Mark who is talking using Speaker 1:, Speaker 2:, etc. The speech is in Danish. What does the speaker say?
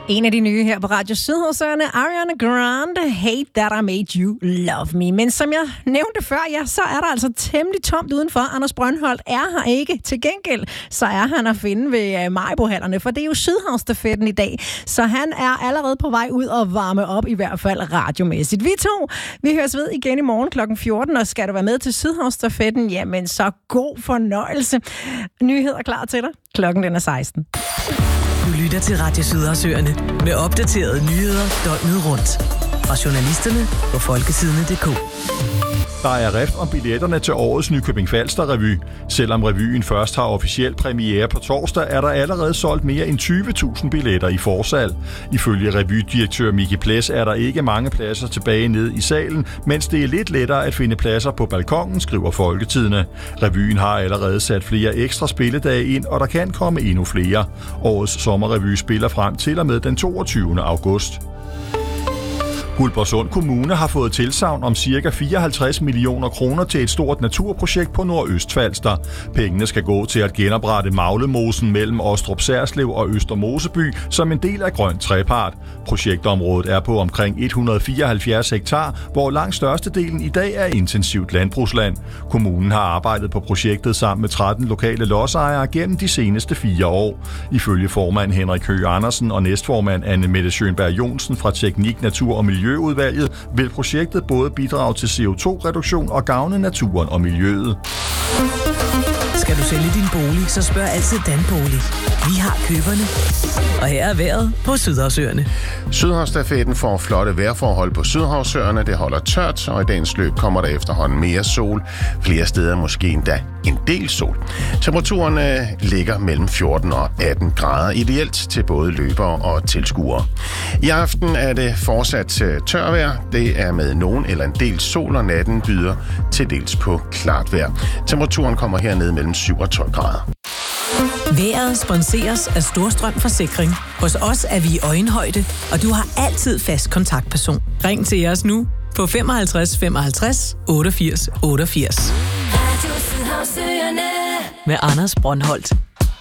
Speaker 1: En af de nye her på Radio Sydhavsøerne, Ariana Grande, Hate That I Made You Love Me. Men som jeg nævnte før, ja, så er der altså temmelig tomt udenfor. Anders Brøndholt er her ikke. Til gengæld, så er han at finde ved Maribohallerne, for det er jo Sydhavsstafetten i dag. Så han er allerede på vej ud og varme op, i hvert fald radiomæssigt. Vi høres ved igen i morgen kl. 14, og skal du være med til Sydhavsstafetten, jamen så god fornøjelse. Nyheder klar til dig. Klokken den er 16.
Speaker 2: Du lytter til Radio Sydhavsøerne med opdaterede nyheder døgnet rundt. Fra journalisterne på folkesidene.dk.
Speaker 3: Der er rift om billetterne til årets Nykøbing Falster Revy. Selvom revyen først har officiel premiere på torsdag, er der allerede solgt mere end 20.000 billetter i forsalg. Ifølge revydirektør Micke Ples er der ikke mange pladser tilbage ned i salen, mens det er lidt lettere at finde pladser på balkongen, skriver Folketidene. Revyen har allerede sat flere ekstra spilledage ind, og der kan komme endnu flere. Årets sommerrevy spiller frem til og med den 22. august. Guldborgsund Kommune har fået tilsagn om ca. 54 millioner kroner til et stort naturprojekt på Nordøstfalster. Pengene skal gå til at genoprette Maglemosen mellem Ostrup Særslev og Østermoseby som en del af Grøn Trepart. Projektområdet er på omkring 174 hektar, hvor langt størstedelen i dag er intensivt landbrugsland. Kommunen har arbejdet på projektet sammen med 13 lokale lodsejere gennem de seneste 4 år. Ifølge formand Henrik Høgh Andersen og næstformand Anne Mette Schönberg Johnsen fra Teknik, Natur og Miljøudvalget vil projektet både bidrage til CO2-reduktion og gavne naturen og miljøet.
Speaker 2: Skal du sælge din bolig, så spørg altid Danbolig. Vi har køberne. Og her er vejret på Sydhavsøerne.
Speaker 4: Sydhavsstafetten får flotte vejrforhold på Sydhavsøerne. Det holder tørt, og i dagens løb kommer der efterhånden mere sol. Flere steder måske endda en del sol. Temperaturerne ligger mellem 14 og 18 grader, ideelt til både løbere og tilskuere. I aften er det fortsat tørvejr. Det er med nogen eller en del sol, og natten byder til dels på klart vejr. Temperaturen kommer hernede mellem 7 og 12 grader.
Speaker 2: Vejret sponseres af Storstrøm Forsikring. Hos os er vi i øjenhøjde, og du har altid fast kontaktperson. Ring til os nu på 55 55 88 88. Med Anders Brøndholt.